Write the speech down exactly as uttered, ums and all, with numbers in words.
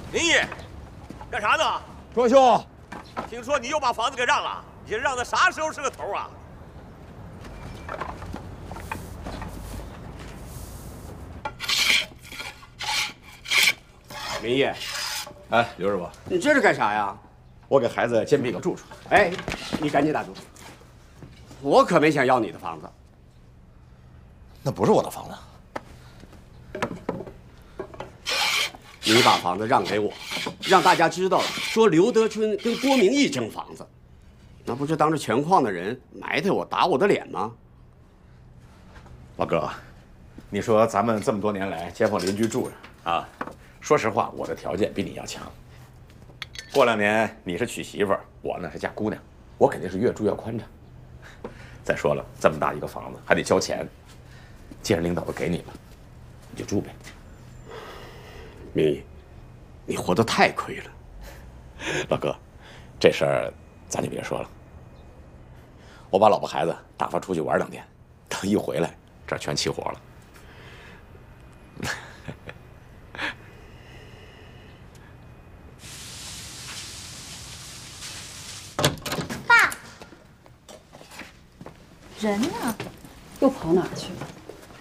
林毅，干啥呢？ 庄兄， 听说你又把房子给让了，你让到啥时候是个头啊？ 林毅， 哎，刘师傅， 你这是干啥呀？ 我给孩子兼辟个住处。 哎，你赶紧打住！我可没想要你的房子。 那不是我的房子。 你把房子让给我，让大家知道了，说刘德春跟郭明义争房子，那不是当着全矿的人埋汰我、打我的脸吗？ 老哥，你说咱们这么多年来街坊邻居住着啊，说实话，我的条件比你要强。过两年你是娶媳妇儿，我呢是嫁姑娘，我肯定是越住越宽敞。再说了，这么大一个房子还得交钱，既然领导都给你了，你就住呗。 明义，你活得太亏了。 老哥，这事儿咱就别说了。我把老婆孩子打发出去玩两天，等一回来，这儿全起火了。 爸，人呢？又跑哪儿去了？